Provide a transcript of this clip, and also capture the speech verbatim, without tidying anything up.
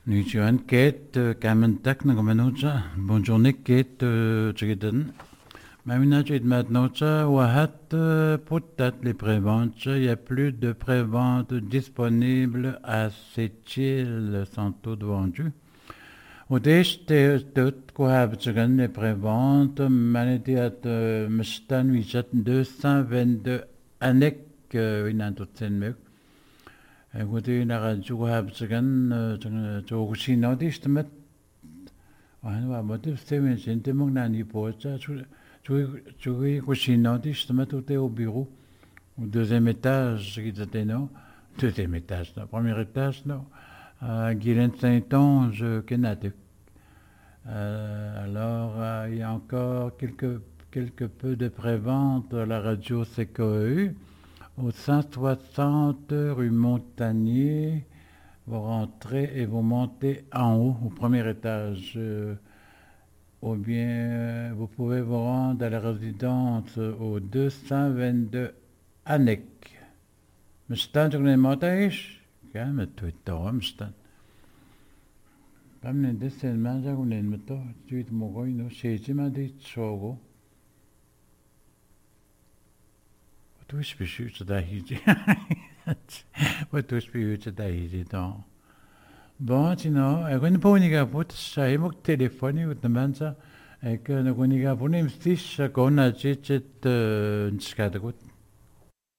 Nu Johan Kate Kamentak Nagamanucha Bonjourne Kate Chigidan Mamina Chid Matnocha Wahat Putat les préventes. Il n'y a plus de préventes disponibles à Séchil sans taux de vendu. وديش تت كوهاب تشغن les préventes Manetiat Mstan Wijat deux cent vingt-deux Anek Winantotsenmuk. Écoutez, la radio كوهاب تشغن توغشي نوديش تمت وأنا ما c'est mais j'ai une mon nani pocha tu tu kushi nodish tמת était au bureau au deuxième étage qui était non deuxième étage non premier étage non à Guilain Saint-Onge Kenatuck. Alors euh, il y a encore quelques quelque peu de prévente à la radio C K E U au cent soixante rue Montagnier. Vous rentrez et vous montez en haut au premier étage. Euh, ou bien vous pouvez vous rendre à la résidence au deux cent vingt-deux Anek. Mstan tu connais Montaish? Quand même tu es tard, Mstan. Pas me laisser le manger ou le mettre. Tu es mon gars, non? C'est tu m'as dit chogo. Tu es spécial tu t'as dit. Tu es spécial tu t'as dit donc. Bon, sinon, e kun puuniga put sai muk telefoni utmansa e kun kuniga punim stis kona chichet nskadgut